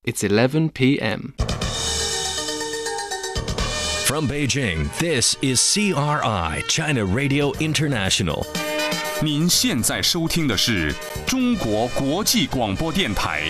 It's 11 p.m. From Beijing, this is CRI, China Radio International. 您现在收听的是中国国际广播电台。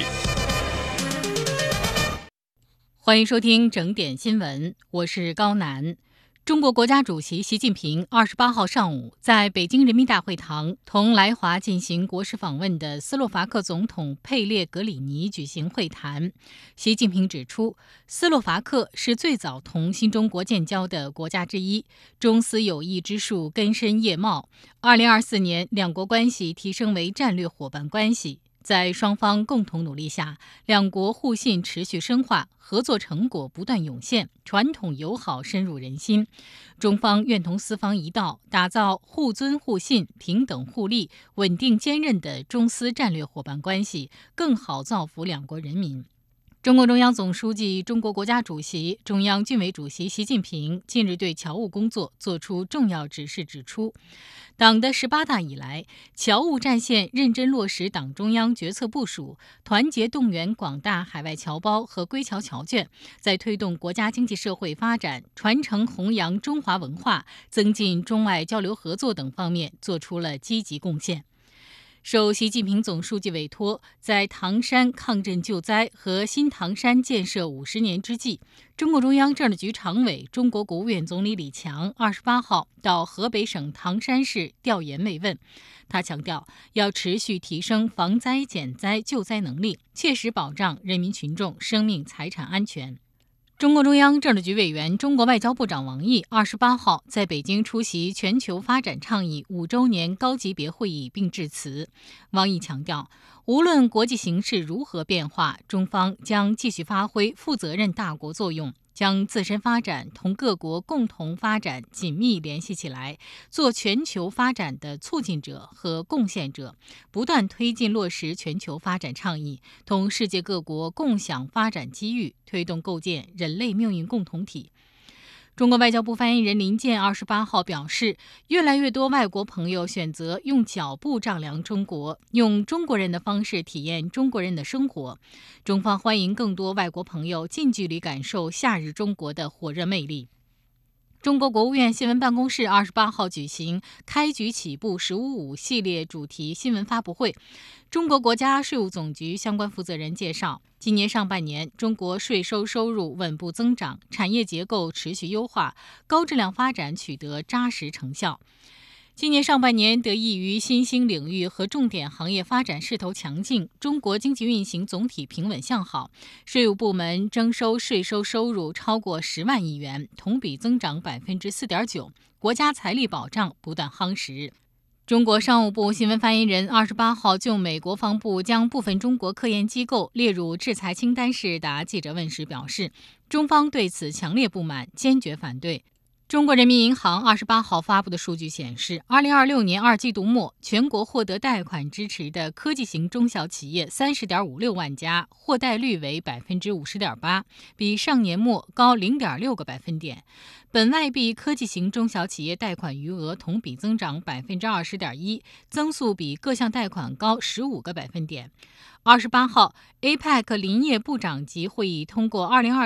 欢迎收听整点新闻，我是高楠。中国国家主席习近平28号上午在北京人民大会堂同来华进行国事访问的斯洛伐克总统佩列格里尼举行会谈。习近平指出，斯洛伐克是最早同新中国建交的国家之一，中斯友谊之树根深叶茂。2024年，两国关系提升为战略伙伴关系。在双方共同努力下，两国互信持续深化，合作成果不断涌现，传统友好深入人心。中方愿同斯方一道，打造互尊互信、平等互利、稳定坚韧的中斯战略伙伴关系，更好造福两国人民。中共中央总书记、中国国家主席、中央军委主席习近平近日对侨务工作作出重要指示，指出，党的18大以来，侨务战线认真落实党中央决策部署，团结动员广大海外侨胞和归侨侨眷，在推动国家经济社会发展、传承弘扬中华文化、增进中外交流合作等方面做出了积极贡献。受习近平总书记委托，在唐山抗震救灾和新唐山建设50年之际，中共中央政治局常委、中国国务院总理李强28号到河北省唐山市调研慰问。他强调，要持续提升防灾减灾救灾能力，切实保障人民群众生命财产安全。中共中央政治局委员、中国外交部长王毅28号在北京出席全球发展倡议5周年高级别会议并致辞。王毅强调，无论国际形势如何变化，中方将继续发挥负责任大国作用，将自身发展同各国共同发展紧密联系起来，做全球发展的促进者和贡献者，不断推进落实全球发展倡议，同世界各国共享发展机遇，推动构建人类命运共同体。中国外交部发言人林健28号表示，越来越多外国朋友选择用脚步丈量中国，用中国人的方式体验中国人的生活。中方欢迎更多外国朋友近距离感受夏日中国的火热魅力。中国国务院新闻办公室28号举行开局起步“15.5”系列主题新闻发布会。中国国家税务总局相关负责人介绍，今年上半年，中国税收收入稳步增长，产业结构持续优化，高质量发展取得扎实成效。今年上半年，得益于新兴领域和重点行业发展势头强劲，中国经济运行总体平稳向好，税务部门征收税收收入超过10万亿元，同比增长4.9%，国家财力保障不断夯实。中国商务部新闻发言人28号就美国防部将部分中国科研机构列入制裁清单时答记者问时表示，中方对此强烈不满，坚决反对。中国人民银行28号发布的数据显示，2026年2季度末，全国获得贷款支持的科技型中小企业30.56万家，获贷率为50.8%，比上年末高0.6个百分点。本外币科技型中小企业贷款余额同比增长20.1%，增速比各项贷款高15个百分点。28号 ，APEC 林业部长级会议通过2020